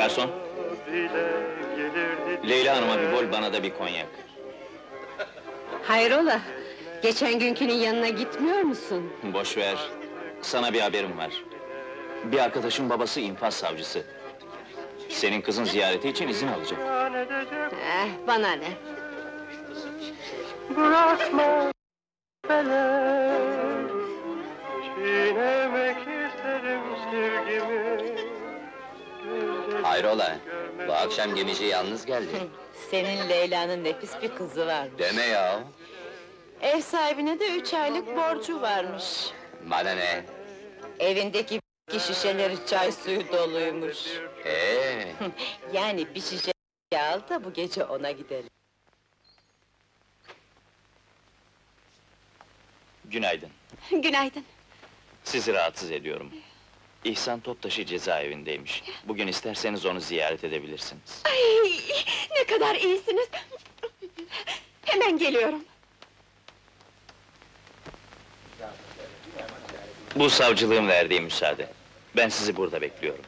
Garson! Leyla Hanım'a bir bol, bana da bir konyak. Hayrola? Geçen günkünün yanına gitmiyor musun? Boş ver, sana bir haberim var. Bir arkadaşın babası infaz savcısı. Senin kızın ziyareti için izin alacak. Bana ne? Bırakma beni, çiğnemek isterim sevgimi. Hayrola, bu akşam gemici yalnız geldi. Senin Leyla'nın nefis bir kızı var. Deme ya! Ev sahibine de 3 aylık borcu varmış. Bana ne? Evindeki şişeleri çay suyu doluymuş. Yani bir şişe al da bu gece ona gidelim. Günaydın. Günaydın. Sizi rahatsız ediyorum. İhsan Toptaşı cezaevindeymiş. Bugün isterseniz onu ziyaret edebilirsiniz. Ay, ne kadar iyisiniz! Hemen geliyorum. Bu savcılığın verdiği müsaade. Ben sizi burada bekliyorum.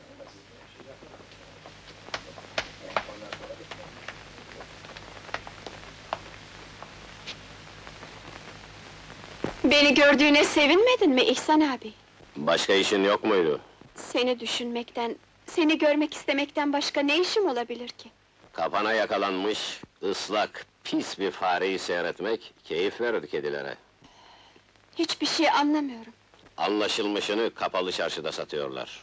Beni gördüğüne sevinmedin mi İhsan abi? Başka işin yok muydu? Seni düşünmekten, seni görmek istemekten başka ne işim olabilir ki? Kapana yakalanmış, ıslak, pis bir fareyi seyretmek, keyif verir kedilere. Hiçbir şey anlamıyorum. Anlaşılmışını kapalı çarşıda satıyorlar.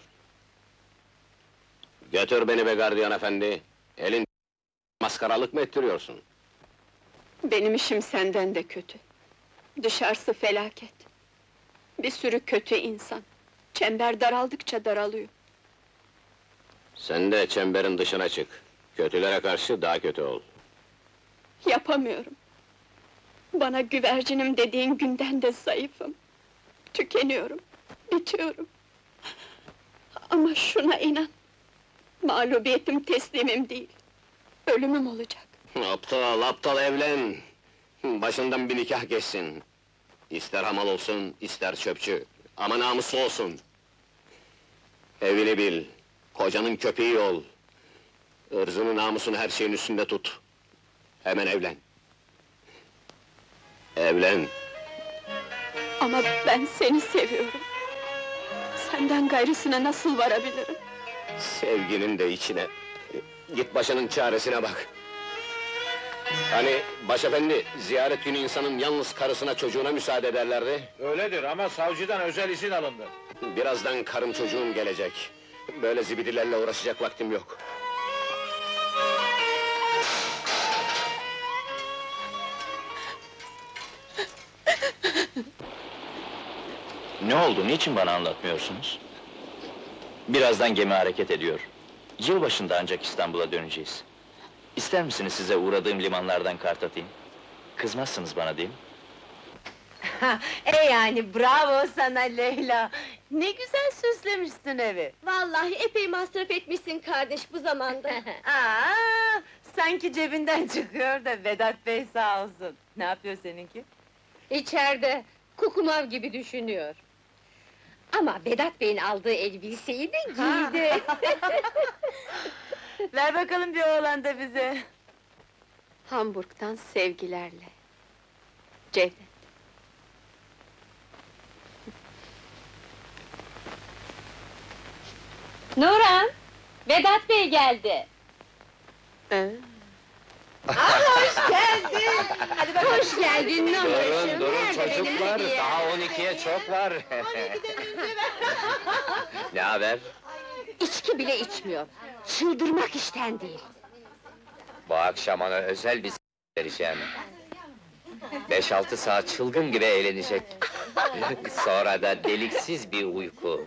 Götür beni be gardiyan efendi, elin maskaralık mı ettiriyorsun? Benim işim senden de kötü. Dışarısı felaket. Bir sürü kötü insan. Çember daraldıkça daralıyor. Sen de çemberin dışına çık. Kötülere karşı daha kötü ol. Yapamıyorum. Bana güvercinim dediğin günden de zayıfım. Tükeniyorum, bitiyorum. Ama şuna inan, mağlubiyetim teslimim değil. Ölümüm olacak. Aptal, aptal evlen! Başından bir nikah geçsin. İster hamal olsun, ister çöpçü, ama namuslu olsun. Evini bil, kocanın köpeği ol. Irzını, namusunu her şeyin üstünde tut. Hemen evlen. Evlen! Ama ben seni seviyorum. Senden gayrısına nasıl varabilirim? Sevginin de içine. Git başının çaresine bak. Hani başefendi, ziyaret günü insanın yalnız karısına çocuğuna müsaade ederlerdi. Öyledir ama savcıdan özel izin alındı. Birazdan karım çocuğum gelecek. Böyle zibidilerle uğraşacak vaktim yok. Ne oldu, niçin bana anlatmıyorsunuz? Birazdan gemi hareket ediyor. Yılbaşında ancak İstanbul'a döneceğiz. İster misiniz size uğradığım limanlardan kart atayım? Kızmazsınız bana değil mi? Yani bravo sana Leyla! Ne güzel süslemişsin evi! Vallahi epey masraf etmişsin kardeş bu zamanda. Sanki cebinden çıkıyor da Vedat Bey sağ olsun! Ne yapıyor seninki? İçeride, kukumav gibi düşünüyor. Ama Vedat Bey'in aldığı elbiseyi de giydi. Ver bakalım bir oğlan da bize! Hamburg'dan sevgilerle. Cevdet. Nurhan! Vedat Bey geldi! Hoş geldin! Hadi bakalım! Hoş geldin Nurhan'cığım. Durun çocuklar, daha 12'ye çok var. Ne haber? İçki bile içmiyor. Çıldırmak işten değil. Bu akşam ona özel bir vereceğim. 5-6 saat çılgın gibi eğlenecek. Sonra da deliksiz bir uyku.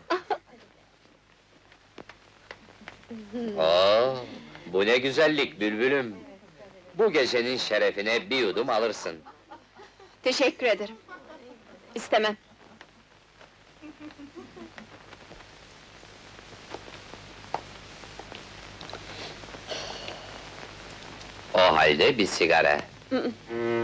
Bu ne güzellik bülbülüm! Bu gecenin şerefine bir yudum alırsın. Teşekkür ederim. İstemem. O halde bir sigara.